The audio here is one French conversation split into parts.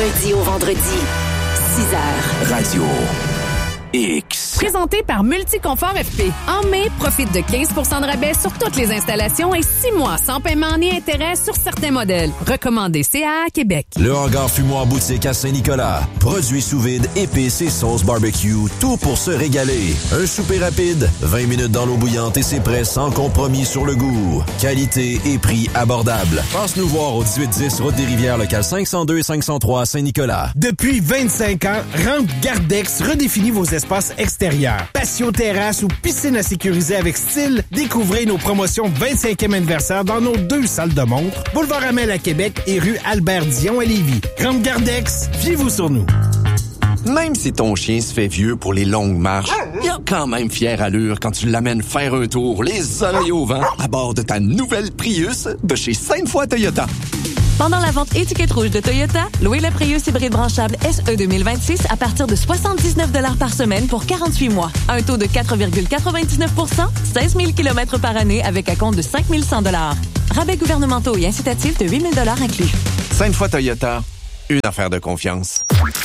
lundi au vendredi, 6h. Radio X. Présenté par Multiconfort FP. En mai, profite de 15 % de rabais sur toutes les installations et 6 mois sans paiement ni intérêt sur certains modèles. Recommandé CAA Québec. Le hangar fumoir boutique à Saint-Nicolas. Produits sous vide, épices et sauces barbecue. Tout pour se régaler. Un souper rapide, 20 minutes dans l'eau bouillante et c'est prêt sans compromis sur le goût. Qualité et prix abordables. Passe nous voir au 1810 Route des Rivières, local 502 et 503 à Saint-Nicolas. Depuis 25 ans, Rampe Gardex redéfinit vos espaces extérieurs. Patio terrasse ou piscine à sécuriser avec style, découvrez nos promotions 25e anniversaire dans nos 2 salles de montre, Boulevard Amel à Québec et rue Albert-Dion à Lévis. Rampe Gardex, fiez-vous sur nous. Même si ton chien se fait vieux pour les longues marches, il a quand même fière allure quand tu l'amènes faire un tour les oreilles au vent à bord de ta nouvelle Prius de chez Sainte-Foy Toyota. Pendant la vente étiquette rouge de Toyota, louez le Prius hybride branchable SE 2026 à partir de 79 $ par semaine pour 48 mois. Un taux de 4,99 %, 16 000 km par année avec acompte de 5 100 $. Rabais gouvernementaux et incitatifs de 8 000 $ inclus. Sainte-Foy Toyota, une affaire de confiance.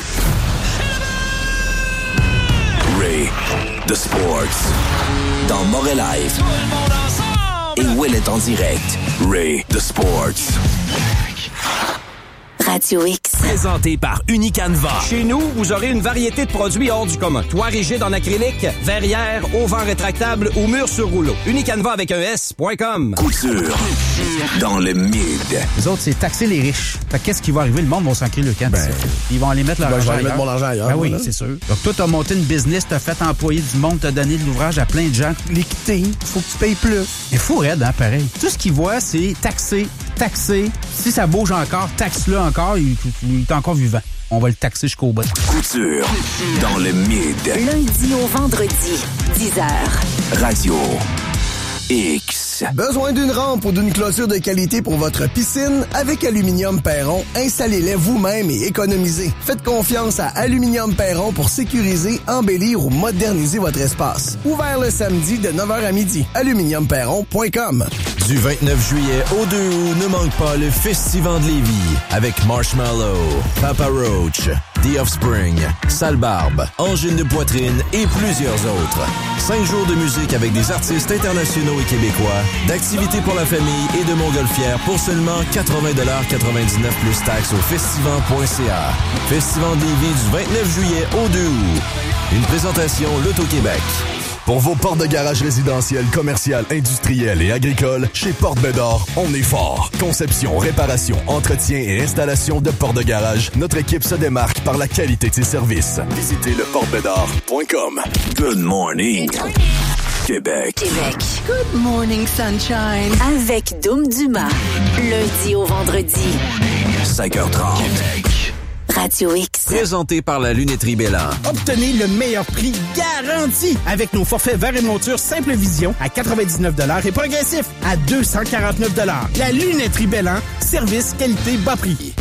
Ray, The Sports. Dans Morel Live. Et Will est en direct. Ray, The Sports. Radio X. Présenté par Unicanva. Chez nous, vous aurez une variété de produits hors du commun. Toit rigide en acrylique, verrière, auvent rétractable ou mur sur rouleau. Unicanva avec un S.com. Couture. Dans le mid. Les autres, c'est taxer les riches. Fait qu'est-ce qui va arriver? Le monde va s'en crier le camp. Ils vont aller mettre leur argent ailleurs. Mon argent ailleurs. Ben oui, c'est sûr. Donc toi, t'as monté une business, t'as fait employer du monde, t'as donné de l'ouvrage à plein de gens. L'équité, faut que tu payes plus. Il faut raide, hein, pareil. Tout ce qu'ils voient, c'est taxer. Si ça bouge encore, taxe-le encore, il est encore vivant. On va le taxer jusqu'au bout. Couture. Dans le mid. Lundi au vendredi, 10h. Radio X. Besoin d'une rampe ou d'une clôture de qualité pour votre piscine? Avec Aluminium Perron, installez-les vous-même et économisez. Faites confiance à Aluminium Perron pour sécuriser, embellir ou moderniser votre espace. Ouvert le samedi de 9h à midi. aluminiumperron.com. Du 29 juillet au 2 août, ne manque pas le Festival de Lévis avec Marshmallow, Papa Roach, The Offspring, Sale Barbe, Angine de Poitrine et plusieurs autres. 5 jours de musique avec des artistes internationaux et québécois, d'activités pour la famille et de montgolfières pour seulement 80,99 $ plus taxes au festival.ca. Festival de Lévis du 29 juillet au 2 août. Une présentation L'Auto-Québec. Pour vos portes de garage résidentielles, commerciales, industrielles et agricoles, chez Porte Bédard, on est fort. Conception, réparation, entretien et installation de portes de garage, notre équipe se démarque par la qualité de ses services. Visitez leportebédard.com. Good morning, Québec. Good morning, sunshine. Avec Doom Dumas. Lundi au vendredi. 5h30. Radio X. Présenté par la Lunetterie Bélan. Obtenez le meilleur prix garanti avec nos forfaits verre et monture Simple Vision à 99 $ et progressif à 249 $. La Lunetterie Bélan, service, qualité, bas prix.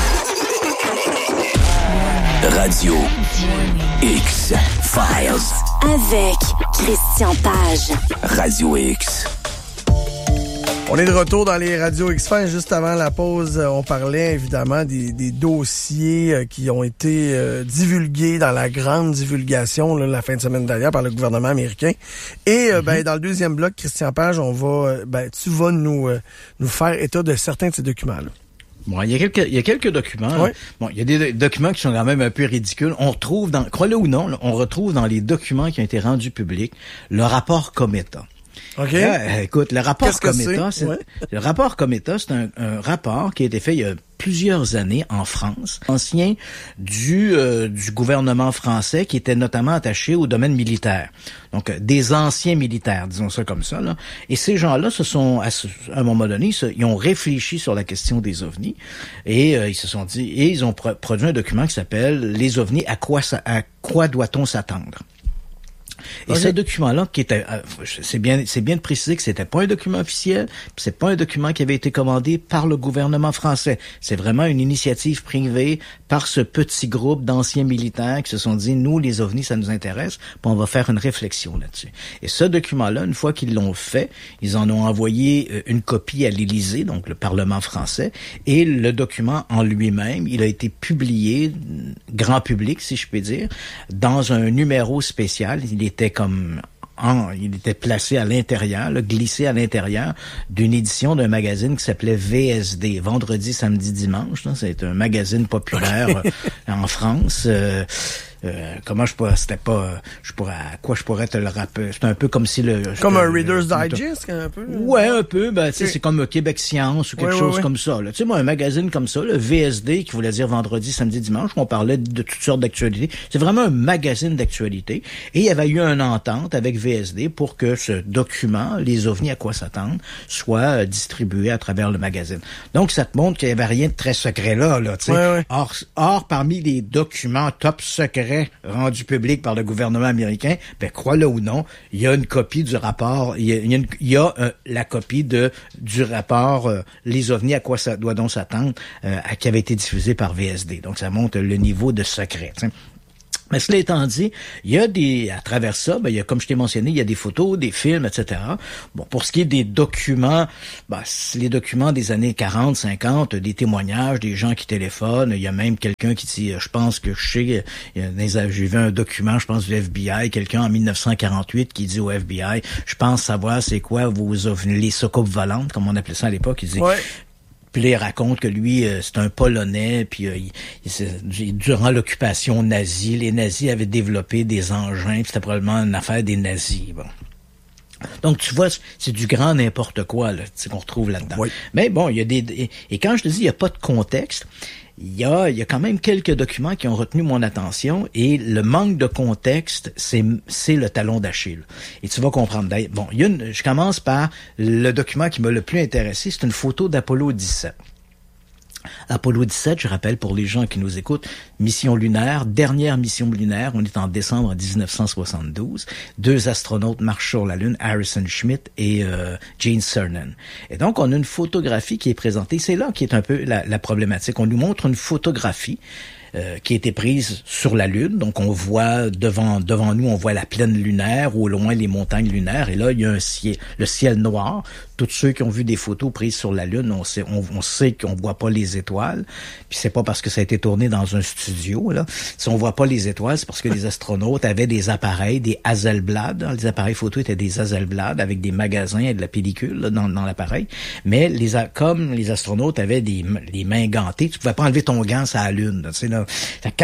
Radio X Files. Avec Christian Page. Radio X. On est de retour dans les radios X-Files. Juste avant la pause, on parlait évidemment des dossiers qui ont été divulgués dans la grande divulgation la fin de semaine dernière par le gouvernement américain. Et dans le deuxième bloc, Christian Page, tu vas nous faire état de certains de ces documents-là. Bon, il y a quelques documents. Oui. Bon, il y a des documents qui sont quand même un peu ridicules. On retrouve crois-le ou non, on retrouve dans les documents qui ont été rendus publics le rapport Cometa. OK. Là, écoute, le rapport Cometa, le rapport Cometa, c'est un rapport qui a été fait il y a plusieurs années en France, ancien du gouvernement français qui était notamment attaché au domaine militaire. Donc, des anciens militaires, disons ça comme ça, là. Et ces gens-là à un moment donné, ils ont réfléchi sur la question des ovnis et ils se sont dit, et ils ont produit un document qui s'appelle « Les ovnis, à quoi doit-on s'attendre ?» Et ce document-là, qui était, c'est bien de préciser que c'était pas un document officiel, puis c'est pas un document qui avait été commandé par le gouvernement français. C'est vraiment une initiative privée par ce petit groupe d'anciens militaires qui se sont dit, nous, les ovnis, ça nous intéresse, puis on va faire une réflexion là-dessus. Et ce document-là, une fois qu'ils l'ont fait, ils en ont envoyé une copie à l'Élysée, donc le Parlement français, et le document en lui-même, il a été publié, grand public, si je peux dire, dans un numéro spécial. Il était placé à l'intérieur, glissé à l'intérieur d'une édition d'un magazine qui s'appelait VSD, Vendredi, Samedi, Dimanche. C'est un magazine populaire en France. Comment je pourrais, à quoi je pourrais te le rappeler? C'est un peu comme si comme un Reader's Digest, un peu? Ouais, un peu, tu sais, c'est comme Québec Science ou quelque chose comme ça, là. Tu sais, moi, un magazine comme ça, le VSD, qui voulait dire vendredi, samedi, dimanche, on parlait de toutes sortes d'actualités. C'est vraiment un magazine d'actualité. Et il y avait eu une entente avec VSD pour que ce document, les ovnis à quoi s'attendre, soit distribué à travers le magazine. Donc, ça te montre qu'il y avait rien de très secret là, tu sais. Or, parmi les documents top secrets rendu public par le gouvernement américain, crois-le ou non, il y a une copie du rapport, il y a la copie du rapport Les ovnis à quoi ça doit donc s'attendre, qui avait été diffusé par VSD. Donc ça montre le niveau de secret, t'sais. Mais cela étant dit, il y a à travers ça, il y a, comme je t'ai mentionné, il y a des photos, des films, etc. Bon, pour ce qui est des documents, c'est les documents des années 40, 50, des témoignages, des gens qui téléphonent. Il y a même quelqu'un qui dit, je pense que j'ai vu un document, je pense du FBI, quelqu'un en 1948 qui dit au FBI, je pense savoir c'est quoi vos ovnis, les soucoupes volantes, comme on appelait ça à l'époque. Il dit, puis là, il raconte que lui, c'est un Polonais, puis durant l'occupation nazie, les nazis avaient développé des engins, puis c'était probablement une affaire des nazis. Bon. Donc, tu vois, c'est du grand n'importe quoi là, qu'on retrouve là-dedans. Oui. Mais bon, il y a et quand je te dis, il n'y a pas de contexte, il y a quand même quelques documents qui ont retenu mon attention et le manque de contexte, c'est le talon d'Achille. Et tu vas comprendre. Bon, je commence par le document qui m'a le plus intéressé, c'est une photo d'Apollo 17. Apollo 17, je rappelle pour les gens qui nous écoutent, mission lunaire, dernière mission lunaire, on est en décembre 1972. 2 astronautes marchent sur la Lune, Harrison Schmitt et Gene Cernan. Et donc, on a une photographie qui est présentée. C'est là qui est un peu la problématique. On nous montre une photographie qui a été prise sur la Lune. Donc, on voit devant nous, on voit la plaine lunaire, au loin les montagnes lunaires. Et là, il y a le ciel noir. Tous ceux qui ont vu des photos prises sur la Lune, on sait qu'on voit pas les étoiles. Puis c'est pas parce que ça a été tourné dans un studio, là. Si on voit pas les étoiles, c'est parce que les astronautes avaient des appareils, des Hasselblad. Les appareils photo étaient des Hasselblad avec des magasins et de la pellicule là, dans l'appareil. Mais comme les astronautes avaient les mains gantées, tu pouvais pas enlever ton gant sur la Lune. Là, tu sais, là.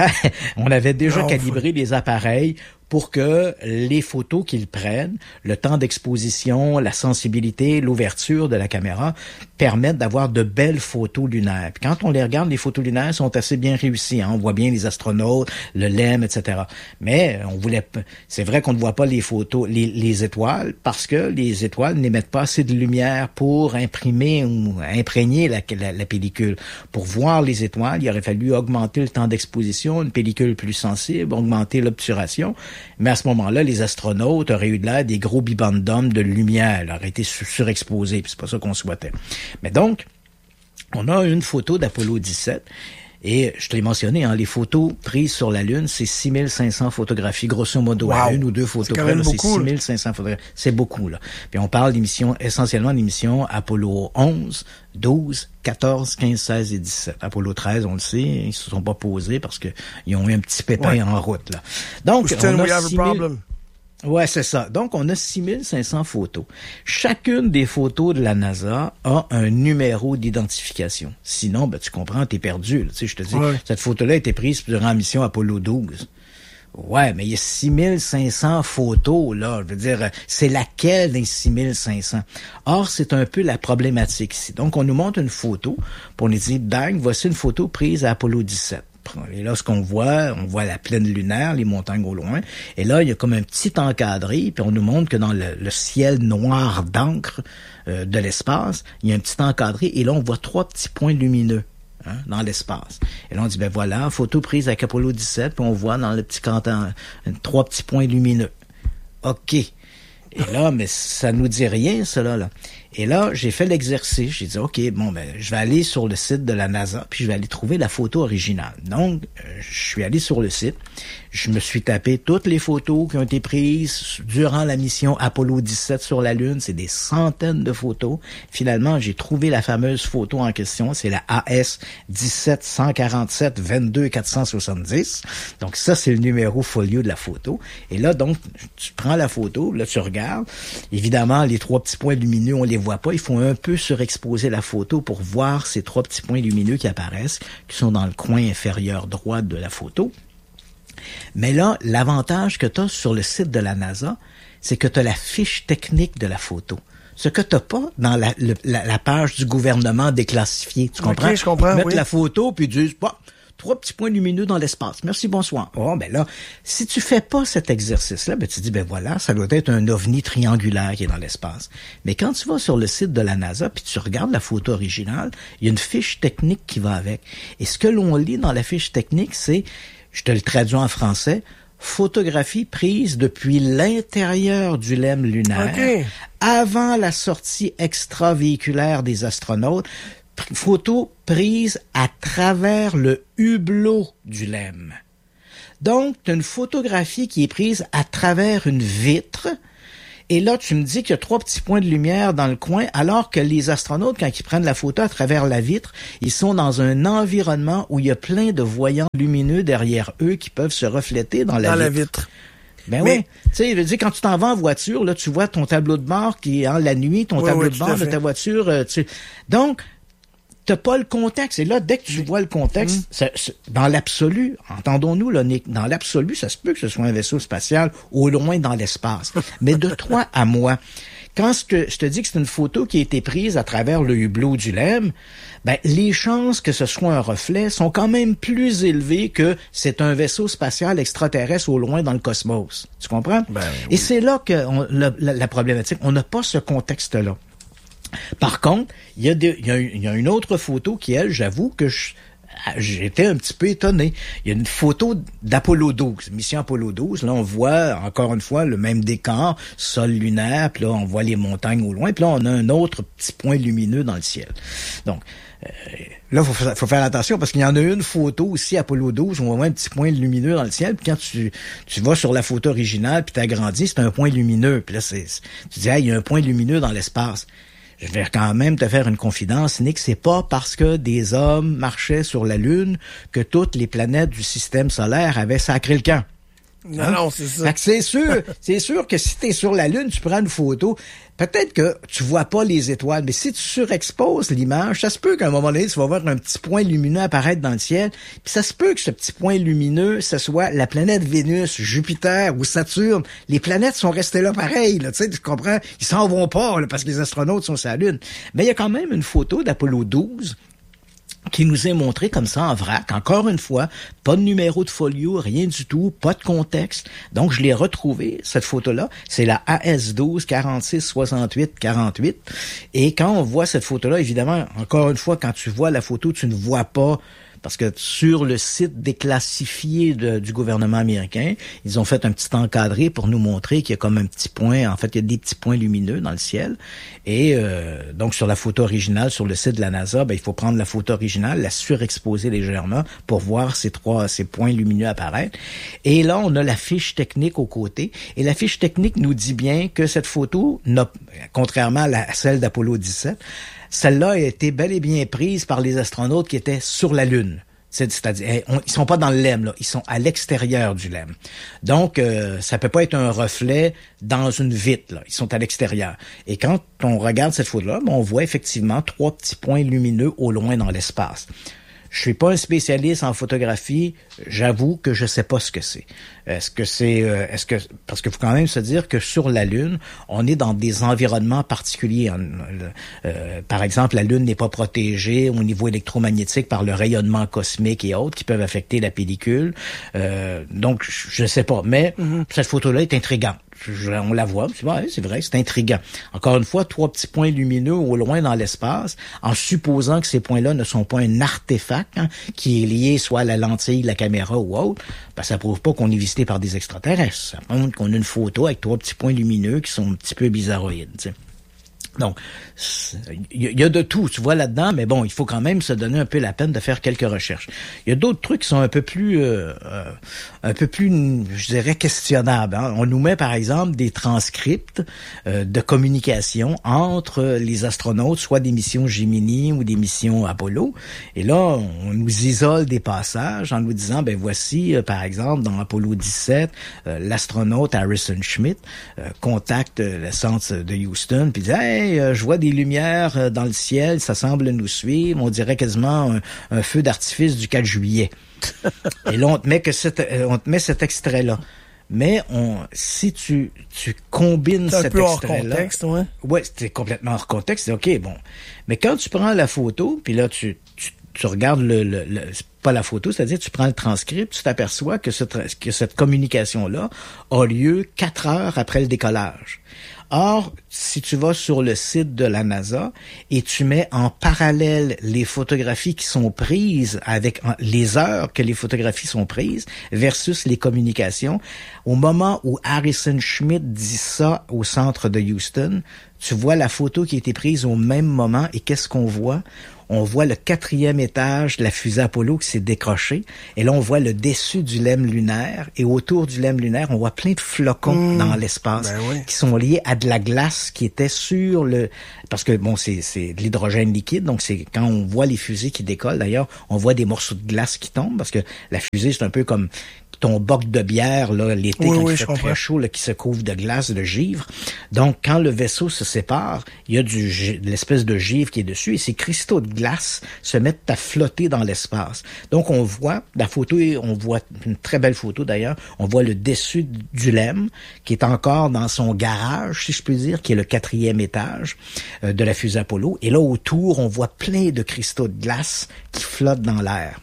On avait déjà calibré les appareils pour que les photos qu'ils prennent, le temps d'exposition, la sensibilité, l'ouverture de la caméra permettent d'avoir de belles photos lunaires. Puis quand on les regarde, les photos lunaires sont assez bien réussies. Hein? On voit bien les astronautes, le LEM, etc. Mais c'est vrai qu'on ne voit pas les photos, les étoiles, parce que les étoiles n'émettent pas assez de lumière pour imprimer ou imprégner la pellicule. Pour voir les étoiles, il aurait fallu augmenter le temps d'exposition, une pellicule plus sensible, augmenter l'obturation. Mais à ce moment-là, les astronautes auraient eu de l'air des gros bibendums de lumière, ils auraient été surexposés, puis c'est pas ça qu'on souhaitait. Mais donc, on a une photo d'Apollo 17, et je te l'ai mentionné, hein, les photos prises sur la Lune, c'est 6500 photographies, grosso modo, à une ou deux photos près, c'est 6500 photographies. C'est beaucoup, là. Puis on parle essentiellement d'émissions Apollo 11, 12, 14, 15, 16 et 17. Apollo 13, on le sait, ils se sont pas posés parce que ils ont eu un petit pépin en route, là. Donc, Ouais, c'est ça. Donc, on a 6500 photos. Chacune des photos de la NASA a un numéro d'identification. Sinon, tu comprends, t'es perdu. Tu sais, je te dis, cette photo-là a été prise durant la mission Apollo 12. Ouais, mais il y a 6500 photos, là. Je veux dire, c'est laquelle des 6500? Or, c'est un peu la problématique ici. Donc, on nous montre une photo, puis on nous dit, bang, voici une photo prise à Apollo 17. Et là, ce qu'on voit, on voit la plaine lunaire, les montagnes au loin. Et là, il y a comme un petit encadré, puis on nous montre que dans le ciel noir d'encre de l'espace, il y a un petit encadré, et là, on voit 3 petits points lumineux dans l'espace. Et là, on dit, voilà, photo prise avec Apollo 17, puis on voit dans le petit canton 3 petits points lumineux. OK. Et là, mais ça nous dit rien, cela, là. Et là, j'ai fait l'exercice. J'ai dit, OK, bon, ben, je vais aller sur le site de la NASA, puis je vais aller trouver la photo originale. Donc, je suis allé sur le site. Je me suis tapé toutes les photos qui ont été prises durant la mission Apollo 17 sur la Lune. C'est des centaines de photos. Finalement, j'ai trouvé la fameuse photo en question. C'est la AS 17-147-22-470. Donc, ça, c'est le numéro folio de la photo. Et là, donc, tu prends la photo, là, tu regardes. Évidemment, les 3 petits points lumineux, on les voit pas. Il faut un peu surexposer la photo pour voir ces 3 petits points lumineux qui apparaissent, qui sont dans le coin inférieur droit de la photo. Mais là, l'avantage que tu as sur le site de la NASA, c'est que tu as la fiche technique de la photo. Ce que tu n'as pas dans la page du gouvernement déclassifiée. Tu comprends? Okay, je comprends, Mettre oui. la photo, puis ils disent, 3 petits points lumineux dans l'espace. Merci, bonsoir. Oh, ben là, si tu fais pas cet exercice-là, ben tu dis, ben voilà, ça doit être un ovni triangulaire qui est dans l'espace. Mais quand tu vas sur le site de la NASA, puis tu regardes la photo originale, il y a une fiche technique qui va avec. Et ce que l'on lit dans la fiche technique, c'est, je te le traduis en français, photographie prise depuis l'intérieur du LEM lunaire, okay, avant la sortie extravéhiculaire des astronautes, photo prise à travers le hublot du LEM. Donc, tu as une photographie qui est prise à travers une vitre. Et là, tu me dis qu'il y a 3 petits points de lumière dans le coin, alors que les astronautes, quand ils prennent la photo à travers la vitre, ils sont dans un environnement où il y a plein de voyants lumineux derrière eux qui peuvent se refléter dans la vitre. Ben oui. Tu sais, je veux dire, quand tu t'en vas en voiture, là, tu vois ton tableau de bord qui est la nuit, ton tableau de bord de ta voiture. Donc, t'as pas le contexte. Et là, dès que tu vois le contexte, dans l'absolu, entendons-nous, là, Nick, dans l'absolu, ça se peut que ce soit un vaisseau spatial au loin dans l'espace. Mais de toi à moi, quand je te dis que c'est une photo qui a été prise à travers le hublot du LEM, ben, les chances que ce soit un reflet sont quand même plus élevées que c'est un vaisseau spatial extraterrestre au loin dans le cosmos. Tu comprends? Ben, oui. Et c'est là que la problématique. On n'a pas ce contexte-là. Par contre, il y a une autre photo qui, elle, j'avoue que j'étais un petit peu étonné. Il y a une photo d'Apollo 12, mission Apollo 12. Là, on voit, encore une fois, le même décor, sol lunaire, puis là, on voit les montagnes au loin, puis là, on a un autre petit point lumineux dans le ciel. Donc, là, faut faire attention, parce qu'il y en a une photo aussi, Apollo 12, où on voit un petit point lumineux dans le ciel, puis quand tu vas sur la photo originale, puis t'agrandis, c'est un point lumineux. Puis là, tu dis, il y a un point lumineux dans l'espace. Je vais quand même te faire une confidence, Nick, c'est pas parce que des hommes marchaient sur la Lune que toutes les planètes du système solaire avaient sacré le camp. Non, c'est ça. Fait que c'est sûr que si t'es sur la Lune, tu prends une photo, peut-être que tu vois pas les étoiles, mais si tu surexposes l'image, ça se peut qu'à un moment donné, tu vas voir un petit point lumineux apparaître dans le ciel, puis ça se peut que ce petit point lumineux, ce soit la planète Vénus, Jupiter ou Saturne. Les planètes sont restées là pareil, là, tu sais, tu comprends? Ils s'en vont pas, là, parce que les astronautes sont sur la Lune. Mais il y a quand même une photo d'Apollo 12 qui nous est montré comme ça en vrac. Encore une fois, pas de numéro de folio, rien du tout, pas de contexte. Donc, je l'ai retrouvé, cette photo-là. C'est la AS12 46 68 48. Et quand on voit cette photo-là, évidemment, encore une fois, quand tu vois la photo, tu ne vois pas, parce que sur le site déclassifié du gouvernement américain, ils ont fait un petit encadré pour nous montrer qu'il y a comme un petit point, en fait, il y a des petits points lumineux dans le ciel. Et donc, sur la photo originale, sur le site de la NASA, ben, il faut prendre la photo originale, la surexposer légèrement pour voir ces points lumineux apparaître. Et là, on a la fiche technique au côté. Et la fiche technique nous dit bien que cette photo, contrairement à celle d'Apollo 17, celle-là a été bel et bien prise par les astronautes qui étaient sur la Lune. C'est-à-dire, ils sont pas dans le LEM, là. Ils sont à l'extérieur du LEM. Donc, ça peut pas être un reflet dans une vitre, là. Ils sont à l'extérieur. Et quand on regarde cette photo-là, on voit effectivement 3 petits points lumineux au loin dans l'espace. Je suis pas un spécialiste en photographie, j'avoue que je sais pas ce que c'est. Parce qu'il faut quand même se dire que sur la Lune, on est dans des environnements particuliers. Par exemple, la Lune n'est pas protégée au niveau électromagnétique par le rayonnement cosmique et autres qui peuvent affecter la pellicule. Donc, je sais pas. Mais cette photo-là est intrigante. on la voit, c'est vrai, c'est intriguant. Encore une fois, 3 petits points lumineux au loin dans l'espace, en supposant que ces points-là ne sont pas un artefact qui est lié soit à la lentille, la caméra ou autre, ben, ça prouve pas qu'on est visité par des extraterrestres. Ça montre qu'on a une photo avec 3 petits points lumineux qui sont un petit peu bizarroïdes, tu sais. Donc, il y a de tout, tu vois, là-dedans, mais bon, il faut quand même se donner un peu la peine de faire quelques recherches. Il y a d'autres trucs qui sont un peu plus, je dirais, questionnables. On nous met, par exemple, des transcripts de communication entre les astronautes, soit des missions Gemini ou des missions Apollo. Et là, on nous isole des passages en nous disant, ben voici, par exemple, dans Apollo 17, l'astronaute Harrison Schmitt contacte le centre de Houston, puis dit, hey, je vois des lumières dans le ciel, ça semble nous suivre, on dirait quasiment un feu d'artifice du 4 juillet. Et là, on te met cet extrait-là. Mais si tu combines cet extrait-là... C'est un peu hors contexte, ouais. Ouais, c'est complètement hors contexte, c'est OK, bon. Mais quand tu prends la photo, puis là, tu regardes pas la photo, c'est-à-dire tu prends le transcript, tu t'aperçois que cette communication-là a lieu 4 heures après le décollage. Or, si tu vas sur le site de la NASA et tu mets en parallèle les photographies qui sont prises avec les heures que les photographies sont prises versus les communications, au moment où Harrison Schmitt dit ça au centre de Houston, tu vois la photo qui a été prise au même moment et qu'est-ce qu'on voit? On voit le 4e étage de la fusée Apollo qui s'est décroché. Et là, on voit le dessus du lemme lunaire. Et autour du lemme lunaire, on voit plein de flocons dans l'espace qui sont liés à de la glace qui était sur le... Parce que, bon, c'est de l'hydrogène liquide. Donc, c'est quand on voit les fusées qui décollent, d'ailleurs, on voit des morceaux de glace qui tombent. Parce que la fusée, c'est un peu comme ton boc de bière, là, l'été, quand il fait très chaud, là, qui se couvre de glace, de givre. Donc, quand le vaisseau se sépare, il y a de l'espèce de givre qui est dessus et ces cristaux de glace se mettent à flotter dans l'espace. Donc, on voit la photo, on voit une très belle photo d'ailleurs, on voit le dessus du LEM qui est encore dans son garage, si je peux dire, qui est le 4e étage de la fusée Apollo. Et là, autour, on voit plein de cristaux de glace qui flottent dans l'air.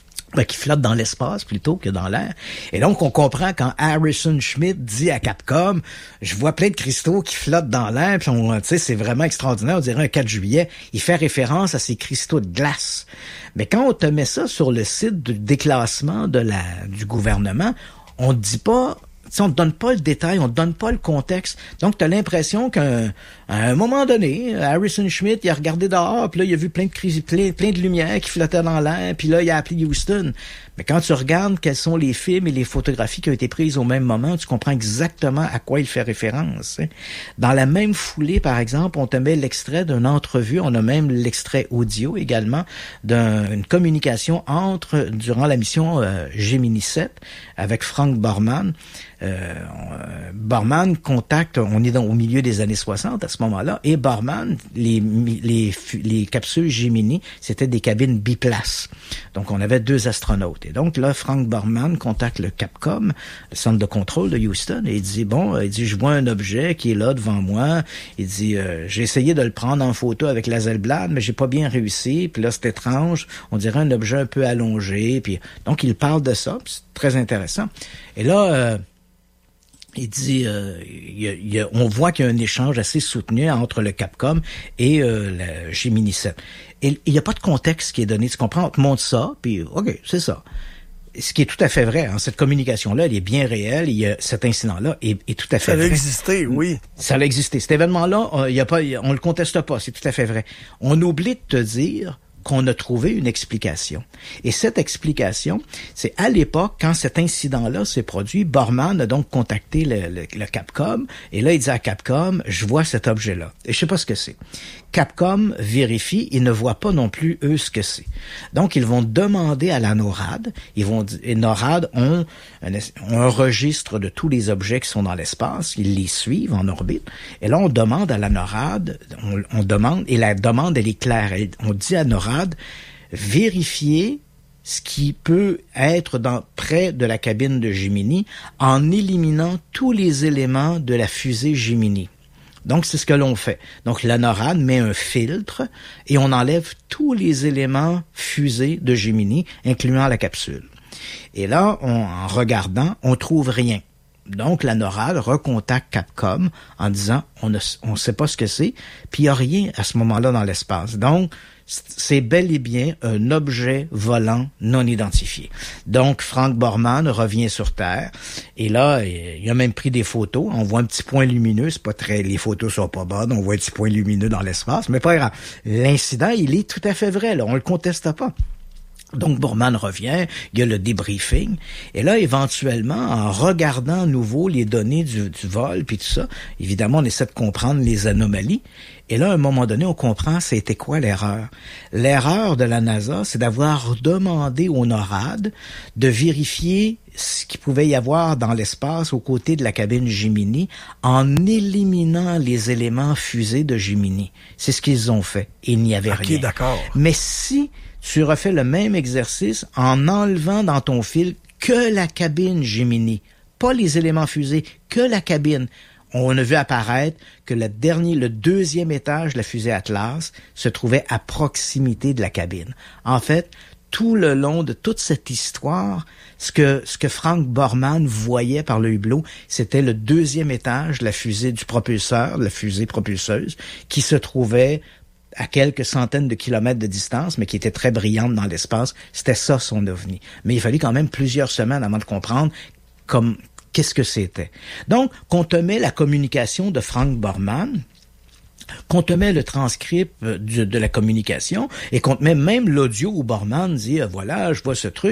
Qui flotte dans l'espace plutôt que dans l'air. Et donc, on comprend quand Harrison Schmitt dit à Capcom, je vois plein de cristaux qui flottent dans l'air, puis tu sais, c'est vraiment extraordinaire, on dirait un 4 juillet. Il fait référence à ces cristaux de glace. Mais quand on te met ça sur le site de déclassement du gouvernement, on te dit pas, on te donne pas le détail, on te donne pas le contexte. Donc, tu as l'impression qu'à un moment donné, Harrison Schmitt, il a regardé dehors, puis là, il a vu plein de lumière qui flottaient dans l'air, puis là, il a appelé Houston. Mais quand tu regardes quels sont les films et les photographies qui ont été prises au même moment, tu comprends exactement à quoi il fait référence. Hein. Dans la même foulée, par exemple, on te met l'extrait d'une entrevue, on a même l'extrait audio également d'une communication durant la mission Gemini 7 avec Frank Borman. Borman contacte, on est au milieu des années 60 à ce moment-là, et Borman, les capsules Gemini, c'était des cabines biplaces. Donc, on avait 2 astronautes. Et donc, là, Frank Borman contacte le Capcom, le centre de contrôle de Houston, et il dit, je vois un objet qui est là devant moi. Il dit, j'ai essayé de le prendre en photo avec la Hasselblad, mais j'ai pas bien réussi. Puis là, c'est étrange. On dirait un objet un peu allongé. Puis, donc, il parle de ça. Puis c'est très intéressant. Et là, il dit, on voit qu'il y a un échange assez soutenu entre le Capcom et la Gemini 7. Et il n'y a pas de contexte qui est donné. Tu comprends? On te montre ça, puis OK, c'est ça. Ce qui est tout à fait vrai. Hein, cette communication-là, elle est bien réelle. Cet incident-là est tout à fait vrai. Ça a existé, oui. Ça a existé. Cet événement-là, on le conteste pas. C'est tout à fait vrai. On oublie de te dire qu'on a trouvé une explication. Et cette explication, c'est à l'époque, quand cet incident-là s'est produit, Borman a donc contacté le Capcom, et là, il dit à Capcom, je vois cet objet-là. Et je sais pas ce que c'est. Capcom vérifie, ils ne voient pas non plus, eux, ce que c'est. Donc, ils vont demander à la NORAD, et NORAD ont un registre de tous les objets qui sont dans l'espace, ils les suivent en orbite, et là, on demande à la NORAD, on demande, et la demande, elle est claire, on dit à NORAD, vérifier ce qui peut être près de la cabine de Gemini en éliminant tous les éléments de la fusée Gemini. Donc, c'est ce que l'on fait. Donc, la NORAD met un filtre et on enlève tous les éléments fusée de Gemini, incluant la capsule. Et là, en regardant, on trouve rien. Donc, la NORAD recontacte Capcom en disant on ne sait pas ce que c'est, puis il n'y a rien à ce moment-là dans l'espace. Donc, c'est bel et bien un objet volant non identifié. Donc, Frank Borman revient sur Terre, et là, il a même pris des photos. On voit un petit point lumineux, c'est pas très, les photos sont pas bonnes, on voit un petit point lumineux dans l'espace, mais pas grave. L'incident, il est tout à fait vrai, là, on le conteste pas. Donc, Borman revient, il y a le débriefing, et là, éventuellement, en regardant à nouveau les données du vol, puis tout ça, évidemment, on essaie de comprendre les anomalies, et là, à un moment donné, on comprend c'était quoi l'erreur. L'erreur de la NASA, c'est d'avoir demandé au NORAD de vérifier ce qu'il pouvait y avoir dans l'espace aux côtés de la cabine Gemini en éliminant les éléments fusées de Gemini. C'est ce qu'ils ont fait, et il n'y avait rien. OK, d'accord. Mais si tu refais le même exercice en enlevant dans ton fil que la cabine Gemini, pas les éléments fusés, que la cabine. On a vu apparaître que le deuxième étage de la fusée Atlas se trouvait à proximité de la cabine. En fait, tout le long de toute cette histoire, ce que Frank Borman voyait par le hublot, c'était le deuxième étage de la fusée du propulseur, de la fusée propulseuse, qui se trouvait à quelques centaines de kilomètres de distance, mais qui était très brillante dans l'espace. C'était ça, son ovni. Mais il fallait quand même plusieurs semaines avant de comprendre qu'est-ce que c'était. Donc, qu'on te met la communication de Frank Borman, qu'on te met le transcript de la communication, et qu'on te met même l'audio où Borman dit « Voilà, je vois ce truc »,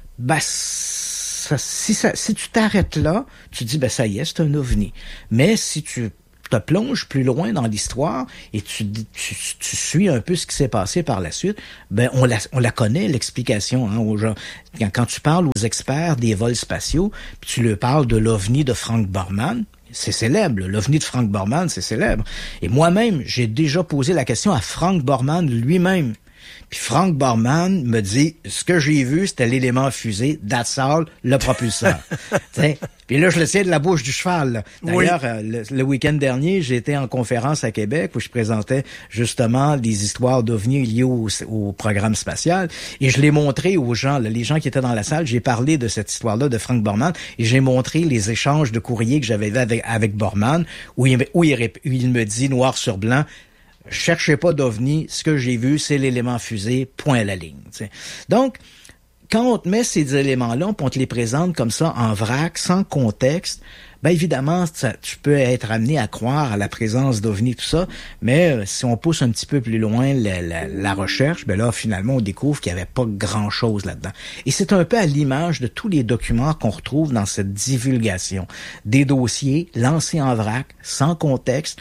si tu t'arrêtes là, tu dis « Ça y est, c'est un ovni ». Mais si tu te plonges plus loin dans l'histoire et tu suis un peu ce qui s'est passé par la suite, on la connaît, l'explication, hein, aux gens. Quand tu parles aux experts des vols spatiaux, puis tu leur parles de l'OVNI de Frank Borman, c'est célèbre. L'OVNI de Frank Borman, c'est célèbre. Et moi-même, j'ai déjà posé la question à Frank Borman lui-même. Puis Frank Borman me dit, ce que j'ai vu, c'était l'élément fusée, that's all, le propulseur. Puis là, je le sais de la bouche du cheval. Là. D'ailleurs, le week-end dernier, j'ai été en conférence à Québec où je présentais justement des histoires d'OVNI liées au programme spatial. Et je l'ai montré aux gens, là, les gens qui étaient dans la salle, j'ai parlé de cette histoire-là de Frank Borman et j'ai montré les échanges de courriers que j'avais avec Borman où il me dit noir sur blanc, cherchez pas d'OVNI, ce que j'ai vu, c'est l'élément fusée, point à la ligne. T'sais. Donc, quand on te met ces éléments-là, on te les présente comme ça en vrac, sans contexte, évidemment, tu peux être amené à croire à la présence d'OVNI, tout ça, mais si on pousse un petit peu plus loin la recherche, là, finalement, on découvre qu'il n'y avait pas grand-chose là-dedans. Et c'est un peu à l'image de tous les documents qu'on retrouve dans cette divulgation. Des dossiers lancés en vrac, sans contexte,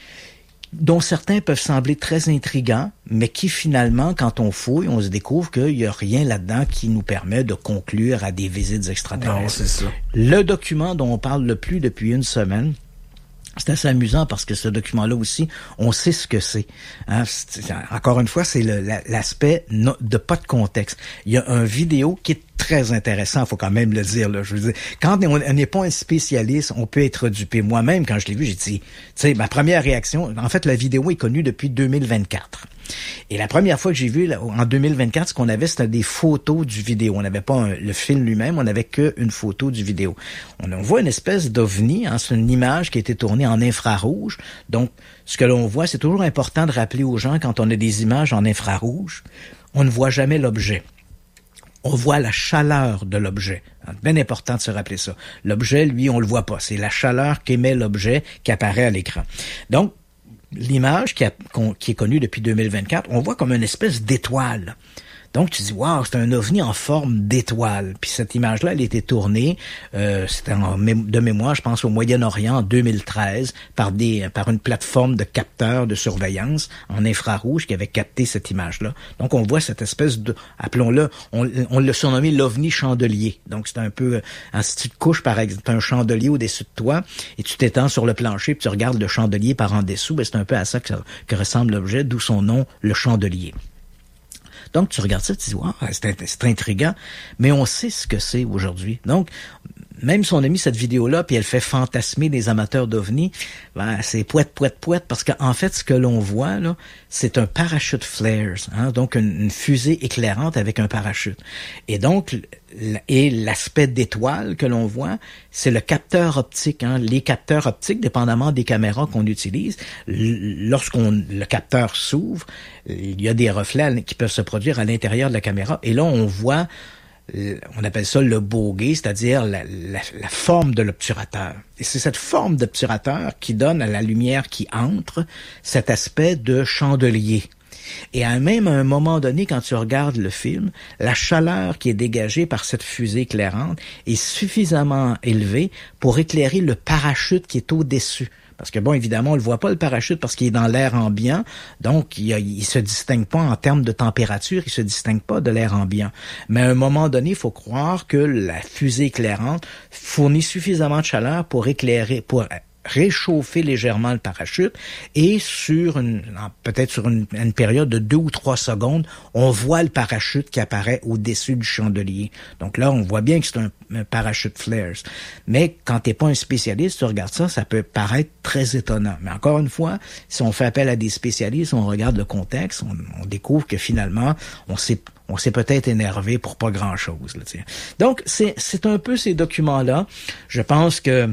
dont certains peuvent sembler très intrigants, mais qui finalement, quand on fouille, on se découvre qu'il n'y a rien là-dedans qui nous permet de conclure à des visites extraterrestres. Non, c'est ça. Le document dont on parle le plus depuis une semaine, c'est assez amusant parce que ce document-là aussi, on sait ce que c'est. Hein? Encore une fois, c'est l'aspect de pas de contexte. Il y a un vidéo qui est très intéressant, faut quand même le dire. Là. Je veux dire, quand on n'est pas un spécialiste, on peut être dupé. Moi-même, quand je l'ai vu, j'ai dit, tu sais, ma première réaction, en fait, la vidéo est connue depuis 2024. Et la première fois que j'ai vu, en 2024, ce qu'on avait, c'était des photos du vidéo. On n'avait pas le film lui-même, on n'avait qu'une photo du vidéo. On voit une espèce d'ovni, hein, c'est une image qui a été tournée en infrarouge. Donc, ce que l'on voit, c'est toujours important de rappeler aux gens, quand on a des images en infrarouge, on ne voit jamais l'objet. On voit la chaleur de l'objet. C'est bien important de se rappeler ça. L'objet, lui, on le voit pas. C'est la chaleur qu'émet l'objet qui apparaît à l'écran. Donc, l'image qui est connue depuis 2024, on voit comme une espèce d'étoile. Donc, tu dis, waouh, c'est un ovni en forme d'étoile. Puis cette image-là, elle a été tournée, c'était de mémoire, je pense, au Moyen-Orient en 2013, par une plateforme de capteurs de surveillance en infrarouge qui avait capté cette image-là. Donc, on voit cette espèce de, appelons-le, on l'a surnommé l'ovni chandelier. Donc, c'est un peu, si tu te couches, par exemple, t'as un chandelier au-dessus de toi, et tu t'étends sur le plancher, puis tu regardes le chandelier par en dessous, c'est un peu à ça que ressemble l'objet, d'où son nom, le chandelier. Donc, tu regardes ça, tu dis, wow, c'est intriguant, mais on sait ce que c'est aujourd'hui. Donc, même si on a mis cette vidéo-là, puis elle fait fantasmer les amateurs d'OVNI, ben, c'est poète, parce qu'en fait, ce que l'on voit, là, c'est un parachute flares, hein, donc une fusée éclairante avec un parachute. Et donc, l'aspect d'étoile que l'on voit, c'est le capteur optique. Hein. Les capteurs optiques, dépendamment des caméras qu'on utilise, le capteur s'ouvre, il y a des reflets qui peuvent se produire à l'intérieur de la caméra. Et là, on voit, on appelle ça le bogey, c'est-à-dire la forme de l'obturateur. Et c'est cette forme d'obturateur qui donne à la lumière qui entre cet aspect de chandelier. Et même à un moment donné, quand tu regardes le film, la chaleur qui est dégagée par cette fusée éclairante est suffisamment élevée pour éclairer le parachute qui est au-dessus. Parce que bon, évidemment, on le voit pas, le parachute, parce qu'il est dans l'air ambiant. Donc, il se distingue pas en termes de température, il se distingue pas de l'air ambiant. Mais à un moment donné, il faut croire que la fusée éclairante fournit suffisamment de chaleur pour éclairer, pour réchauffer légèrement le parachute, et peut-être sur une période de 2 ou 3 secondes, on voit le parachute qui apparaît au-dessus du chandelier. Donc là, on voit bien que c'est un parachute flares. Mais quand t'es pas un spécialiste, tu regardes ça peut paraître très étonnant. Mais encore une fois, si on fait appel à des spécialistes, on regarde le contexte, on découvre que finalement, on s'est peut-être énervé pour pas grand-chose. Là, t'sais. Donc, c'est un peu ces documents-là. Je pense que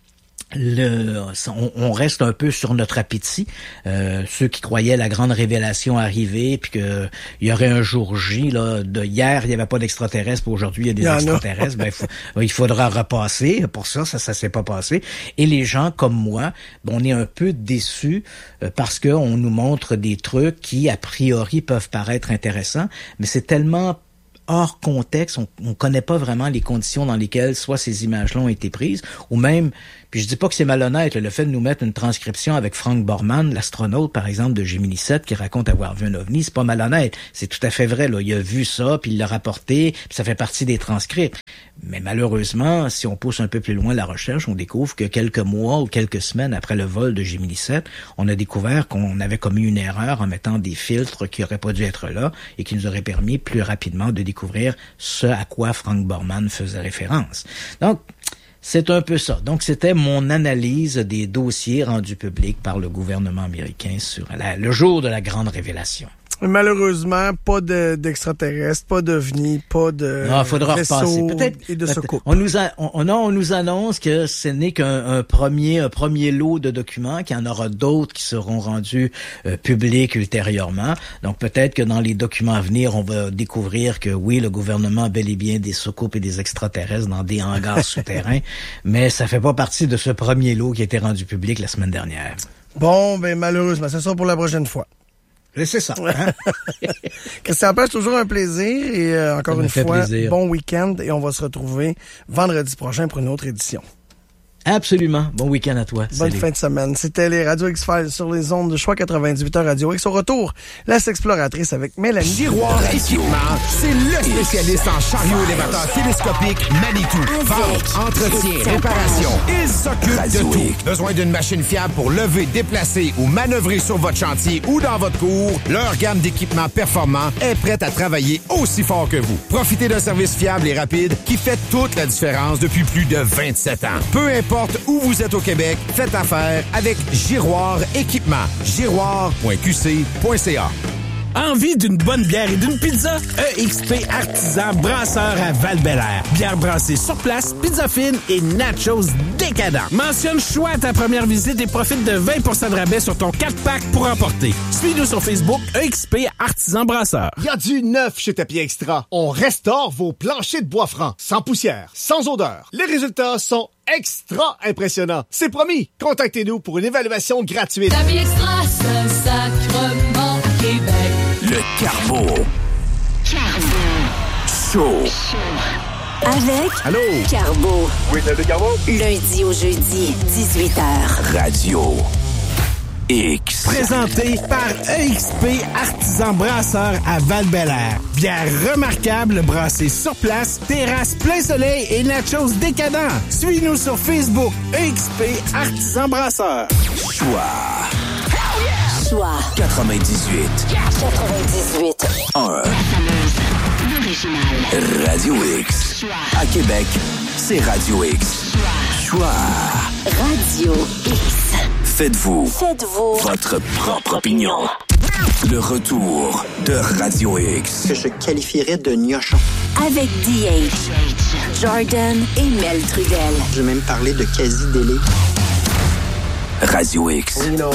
on reste un peu sur notre appétit. Ceux qui croyaient la grande révélation arriver, puis que il y aurait un jour J, là, de hier, il n'y avait pas d'extraterrestres, puis aujourd'hui, il y a des extraterrestres. Ben, il faudra repasser. Pour ça s'est pas passé. Et les gens comme moi, on est un peu déçus parce que on nous montre des trucs qui, a priori, peuvent paraître intéressants, mais c'est tellement hors contexte, on connaît pas vraiment les conditions dans lesquelles soit ces images-là ont été prises, ou même, puis je dis pas que c'est malhonnête, le fait de nous mettre une transcription avec Frank Borman, l'astronaute, par exemple, de Gemini 7, qui raconte avoir vu un ovni, c'est pas malhonnête, c'est tout à fait vrai, là, il a vu ça, puis il l'a rapporté, puis ça fait partie des transcripts. Mais malheureusement, si on pousse un peu plus loin la recherche, on découvre que quelques mois ou quelques semaines après le vol de Gemini 7, on a découvert qu'on avait commis une erreur en mettant des filtres qui auraient pas dû être là et qui nous auraient permis plus rapidement de découvrir ce à quoi Frank Borman faisait référence. Donc, c'est un peu ça. Donc, c'était mon analyse des dossiers rendus publics par le gouvernement américain sur le jour de la grande révélation. Malheureusement, pas d'extraterrestres, pas d'ovnis, pas de faudra repasser. Peut-être et de secours. On nous annonce que ce n'est qu'un premier lot de documents, qu'il y en aura d'autres qui seront rendus publics ultérieurement. Donc peut-être que dans les documents à venir, on va découvrir que oui, le gouvernement a bel et bien des soucoupes et des extraterrestres dans des hangars souterrains, mais ça fait pas partie de ce premier lot qui a été rendu public la semaine dernière. Bon, malheureusement, ça sera pour la prochaine fois. C'est ça. Hein? Christian Page, toujours un plaisir et encore une fois, bon week-end et on va se retrouver vendredi prochain pour une autre édition. Absolument. Bon week-end à toi. Bonne fin de semaine. C'était les Radio X-Files sur les ondes de Choix 98.1 Radio X. Au retour, la Sexploratrice avec Mélanie. Giroir Équipement, c'est le spécialiste en chariot élévateur télescopique Manitou. Vente, entretien, réparation. Il s'occupe de tout. Besoin d'une machine fiable pour lever, déplacer ou manœuvrer sur votre chantier ou dans votre cour? Leur gamme d'équipements performants est prête à travailler aussi fort que vous. Profitez d'un service fiable et rapide qui fait toute la différence depuis plus de 27 ans. Peu importe où vous êtes au Québec, faites affaire avec Giroir Équipement. Giroir.qc.ca. Envie d'une bonne bière et d'une pizza? EXP Artisan Brasseur à Val-Bélair. Bière brassée sur place, pizza fine et nachos décadents. Mentionne choix à ta première visite et profite de 20% de rabais sur ton 4-pack pour emporter. Suis-nous sur Facebook, EXP Artisan Brasseur. Il y a du neuf chez Tapis Extra. On restaure vos planchers de bois franc, sans poussière, sans odeur. Les résultats sont extra impressionnants. C'est promis. Contactez-nous pour une évaluation gratuite. Tapis Extra, Saint-Sacrement, Québec. Le Carbo. Show. Avec Allô? Carbo. Oui, c'est le Carbo. Lundi au jeudi, 18h. Radio X. Présenté par EXP Artisan Brasseur à Val-Bélair. Bière remarquable brassée sur place, terrasse plein soleil et nachos décadents. Suis-nous sur Facebook, EXP Artisan Brasseur. Choix 98. 1. Radio X. À Québec c'est Radio X. Choix. Radio X. Faites-vous votre propre opinion. Le retour de Radio X. Que je qualifierais de gnochon. Avec DH, Jordan et Mel Trudel. Je vais même parler de quasi-délai. Radio X. You know,